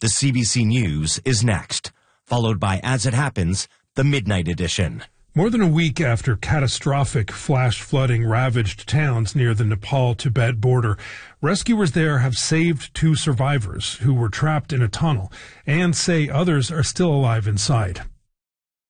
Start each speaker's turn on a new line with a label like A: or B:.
A: The CBC News is next, followed by As It Happens, the Midnight Edition.
B: More than a week after catastrophic flash flooding ravaged towns near the Nepal-Tibet border, rescuers there have saved 2 survivors who were trapped in a tunnel and say others are still alive inside.